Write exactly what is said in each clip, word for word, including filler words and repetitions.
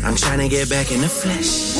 I'm trying to get back in the flesh.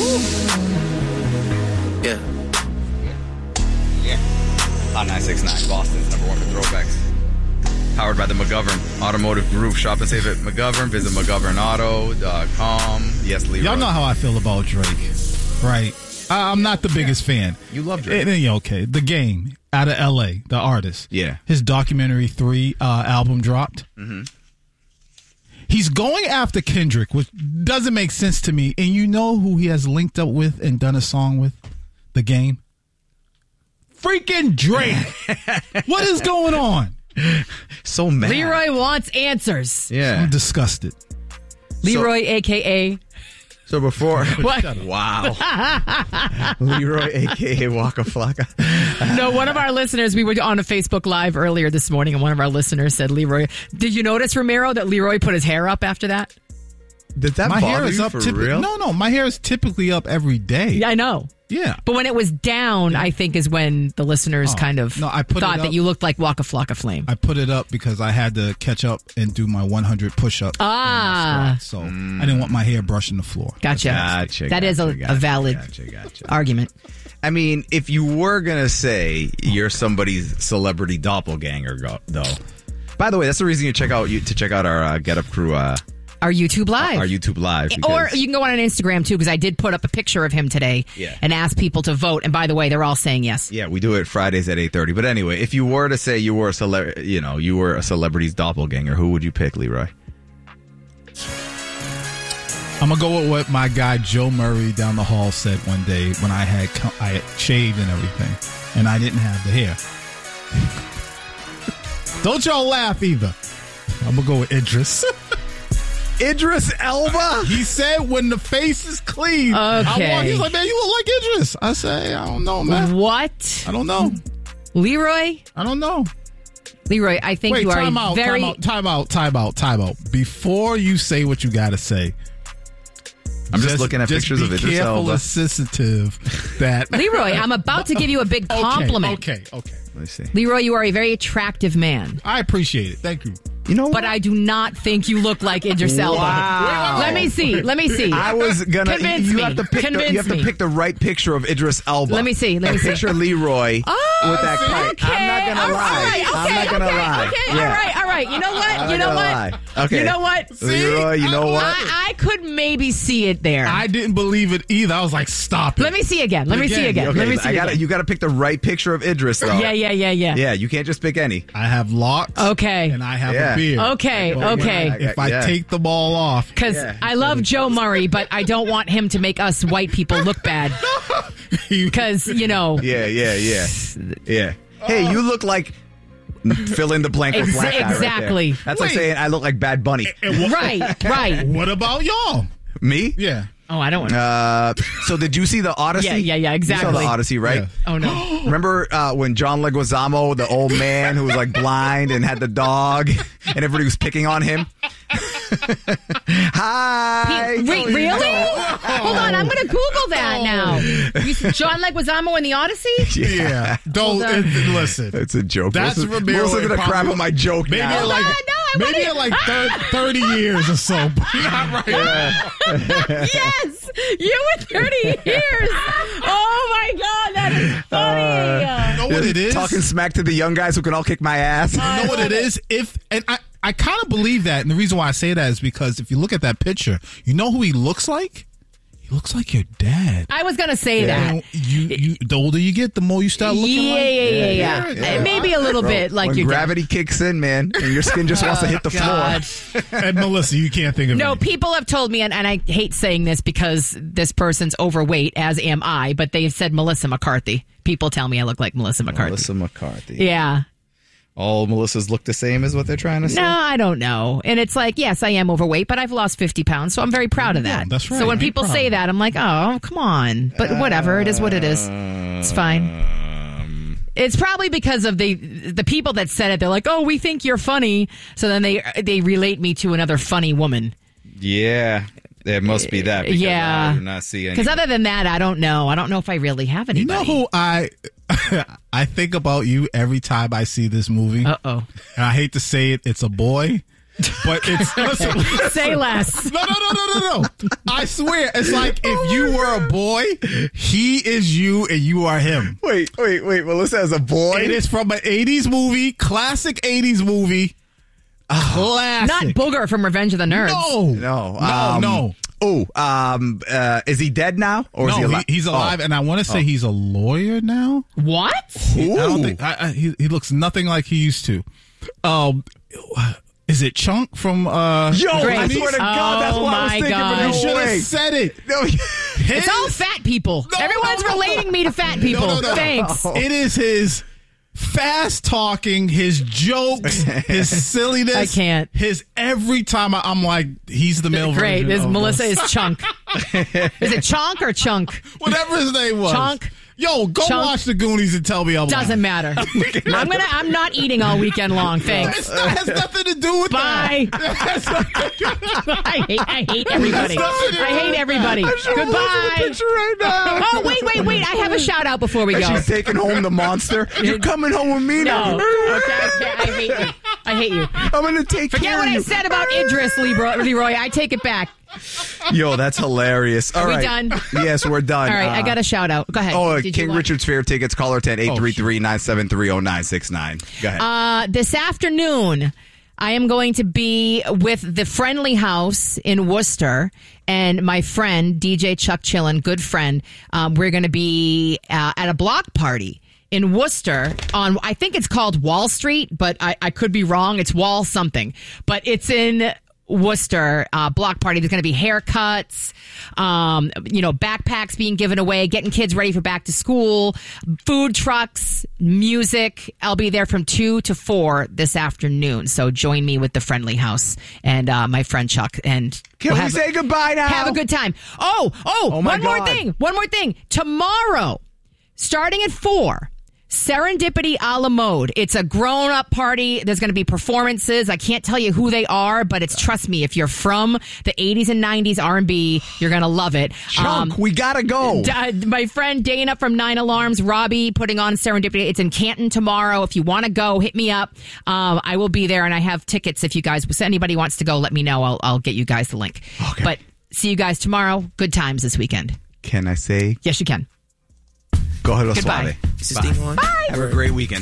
Yeah. Yeah. Hot nine six nine, Boston's number one for throwbacks. Powered by the McGovern Automotive Group. Shop and save at McGovern. Visit McGovern Auto dot com. Yes, Leroy. Y'all know how I feel about Drake, right? I, I'm not the biggest fan. You love Drake. It, it, okay, The Game out of L A, the artist. Yeah. His documentary three uh, album dropped. Mm-hmm. He's going after Kendrick, which doesn't make sense to me. And you know who he has linked up with and done a song with? The Game. Freaking Drake. What is going on? So mad. Leroy wants answers. Yeah. I'm disgusted. Leroy, so, a k a. So before. What? Wow. Leroy, a k a. Waka Flocka. No, one of our listeners, we were on a Facebook Live earlier this morning, and one of our listeners said, Leroy, did you notice, Romero, that Leroy put his hair up after that? Did that my bother hair is you up for typi- real? No, no. My hair is typically up every day. Yeah, I know. Yeah. But when it was down, I think is when the listeners Oh, kind of no, I put it thought up- that you looked like Waka Flocka Flame. I put it up because I had to catch up and do my one hundred push-ups. Ah. So mm. I didn't want my hair brushing the floor. Gotcha. Gotcha. That gotcha, is a, gotcha, a valid gotcha, gotcha. argument. I mean, if you were going to say you're somebody's celebrity doppelganger, go, though. By the way, that's the reason you check out you to check out our uh, Get Up Crew uh, Our YouTube Live. Our YouTube Live. Or you can go on an Instagram, too, because I did put up a picture of him today yeah. and ask people to vote. And by the way, they're all saying yes. Yeah, we do it Fridays at eight thirty. But anyway, if you were to say you were a cele- you know, you were a celebrity's doppelganger, who would you pick, Leroy? I'm going to go with what my guy Joe Murray down the hall said one day when I had I had shaved and everything, and I didn't have the hair. Don't y'all laugh either. I'm going to go with Idris. Idris Elba? He said when the face is clean. Okay. I want, he's like, man, you look like Idris. I say, I don't know, man. What? I don't know. Leroy? I don't know. Leroy, I think Wait, you are time out, very... time out, time out, time out, time out. Before you say what you got to say, I'm just, just looking at just pictures of Idris Elba. Be careful and sensitive that... Leroy, I'm about to give you a big compliment. Okay, okay, okay. Let me see. Leroy, you are a very attractive man. I appreciate it. Thank you. You know what? But I do not think you look like Idris Elba. Wow. Let me see. Let me see. I was gonna. Convince you me. have to pick. Convince the, you have me. to pick the right picture of Idris Elba. Let me see. Let me see. Picture Leroy oh, with that kite. okay. I'm not gonna all lie. Right, okay, I'm not gonna okay, lie. Okay. Yeah. All right. All right. You know what? I'm You know not what? gonna lie. Okay. You know what? See? Leroy, you know what? I, I could maybe see it there. I didn't believe it either. I was like, stop it. Let me see again. Let me Again. see again. Okay, Let me see I gotta, again. you got to pick the right picture of Idris, though. Yeah, yeah, yeah, yeah. Yeah, you can't just pick any. I have locks. Okay. And I have Yeah. a beard. Okay. But Okay. when I- if I Yeah. take the ball off, Because Yeah. I love Joe Murray, but I don't want him to make us white people look bad. Because, you know. Yeah, yeah, yeah, yeah. Hey, you look like fill in the blank with Ex- black guy right exactly. there. That's like Wait. saying I look like Bad Bunny. Right, right. what about y'all? Me? Yeah. Oh, I don't want to. Uh, so did you see the Odyssey? Yeah, yeah, yeah, You saw exactly. the Odyssey, right? Yeah. Oh, no. Remember uh, when John Leguizamo, the old man who was like blind and had the dog, and everybody was picking on him? Hi. He- wait, really? Hold on, I'm going to Google that now. You, John Leguizamo in the Odyssey? Yeah. Don't Hold on. it- listen. It's a joke. That's Melissa, Romero Melissa's and gonna crap probably- on my joke Maybe now. in like, no, I maybe wanna- in like thirty, thirty years or so. But not right now. Yes! You were thirty years! Oh, my God, that is funny! You know what it is? Talking smack to the young guys who can all kick my ass. You know what it is? If and I, I kind of believe that, and the reason why I say that is because if you look at that picture, you know who he looks like? He looks like your dad. I was going to say that. You, you, you, the older you get, the more you start looking Yeah, like. yeah, yeah, yeah, Yeah, Uh, Maybe a little Bro, bit like when your dad. gravity kicks in, man, and your skin just wants to hit the God. floor. And Melissa, you can't think of No, any. people have told me, and, and I hate saying this because this person's overweight, as am I, but they've said Melissa McCarthy. People tell me I look like Melissa McCarthy. Melissa McCarthy. Yeah. All Melissas look the same, is what they're trying to say. No, I don't know. And it's like, yes, I am overweight, but I've lost fifty pounds, so I'm very proud of that. Yeah, that's right. So when Be people proud. say that, I'm like, oh, come on. But whatever. It is what it is. It's fine. Um, It's probably because of the the people that said it. They're like, oh, we think you're funny. So then they they relate me to another funny woman. yeah, it must be that. Because Yeah. I do not see any. Because other than that, I don't know. I don't know if I really have You anybody. know who I I think about you every time I see this movie? Uh-oh. And I hate to say it, it's a boy. But it's listen, Say less. no, no, no, no, no, no. I swear, it's like if you were a boy, he is you and you are him. Wait, wait, wait. Melissa has a boy. It is from an eighties movie, classic eighties movie. Classic. Not Booger from Revenge of the Nerds. No, No, no, um, no. Oh, um, uh, is he dead now, or No, is he alive? he, he's alive, Oh. and I want to say he's a lawyer now. What? He- I don't Ooh. think I, I, he, he looks nothing like he used to. Um, is it Chunk from? Uh, Yo, I Great. swear to God, that's Oh what I was my thinking. God. But you no should way. have said it. No, It's all fat people. No, Everyone's no, no. relating me to fat people. No, no, no. Thanks. It is his fast talking, his jokes, his silliness. I can't. His every time I, I'm like, he's the male Great. version. This of Melissa us. is Chunk. Is it Chunk or Chunk? Whatever his name was. Chunk. Yo, go Chunk. watch the Goonies and tell me I'm Doesn't lying. matter. I'm gonna. I'm not eating all weekend long. Thanks. It's not, has nothing to do with Bye. that. I hate. I hate everybody. I hate everybody. Goodbye. Picture right now. Oh wait, wait, wait! I have a shout out before we And go. she's taking home the monster. You're coming home with me now. No. Okay, okay, I hate you. I hate you. I'm gonna take Forget care what of I you. said about Idris Leroy. Leroy. I take it back. Yo, that's hilarious. All we right. done? Yes, we're done. All right, I Uh, got a shout out. Go ahead. Oh, uh, Did you King want- Richard's Fair tickets. Caller ten eight three three nine seven three zero nine six nine. Go ahead. Uh, this afternoon, I am going to be with the Friendly House in Worcester, and my friend D J Chuck Chillin, good friend. Um, we're going to be uh, at a block party in Worcester on, I think it's called Wall Street, but I, I could be wrong. It's Wall something, but it's in Worcester. Uh, block party. There's going to be haircuts, um, you know, backpacks being given away, getting kids ready for back to school, food trucks, music. I'll be there from two to four this afternoon. So join me with the Friendly House and uh, my friend Chuck. And Can we'll we have, say goodbye now? have a good time. Oh, oh, Oh my one more God. thing. One more thing. Tomorrow, starting at four. Serendipity a la mode. It's a grown-up party. There's going to be performances. I can't tell you who they are, but it's, trust me, if you're from the eighties and nineties R and B, you're going to love it. Chunk, we gotta go. D- my friend Dana from Nine Alarms, Robbie, putting on Serendipity. It's in Canton tomorrow. If you want to go, hit me up. Um, I will be there, and I have tickets. If you guys, if anybody wants to go, let me know. I'll, I'll get you guys the link. Okay. But see you guys tomorrow. Good times this weekend. Can I say Yes, you can. go ahead, Goodbye. Suave? Is this thing on? Bye. Have a great weekend.